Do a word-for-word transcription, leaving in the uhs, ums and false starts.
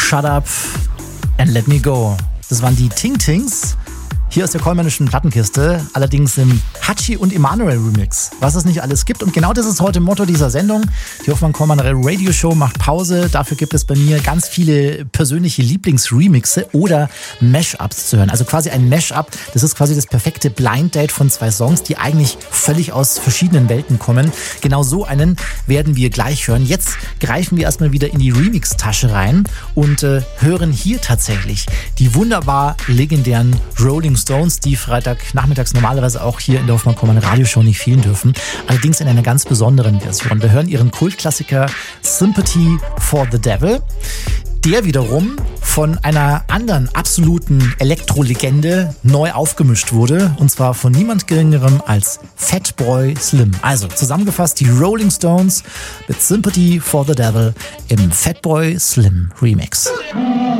Shut Up and Let Me Go. Das waren die Ting Tings. Hier aus der Kollmannischen Plattenkiste, allerdings im Hatschi und Emanuel Remix. Was es nicht alles gibt. Und genau das ist heute Motto dieser Sendung. Die Hoffmann-Kollmann Radio Show macht Pause. Dafür gibt es bei mir ganz viele persönliche Lieblingsremixe oder Mashups zu hören. Also quasi ein Mashup. Das ist quasi das perfekte Blind Date von zwei Songs, die eigentlich völlig aus verschiedenen Welten kommen. Genau so einen werden wir gleich hören. Jetzt greifen wir erstmal wieder in die Remix-Tasche rein und äh, hören hier tatsächlich die wunderbar legendären Rolling Stones, die Freitagnachmittags normalerweise auch hier in der Hoffmann-Kollmann Radioshow nicht fehlen dürfen. Allerdings in einer ganz besonderen Version. Wir hören ihren Kultklassiker Sympathy for the Devil, der wiederum von einer anderen absoluten Elektrolegende neu aufgemischt wurde. Und zwar von niemand Geringerem als Fatboy Slim. Also zusammengefasst die Rolling Stones mit Sympathy for the Devil im Fatboy Slim Remix.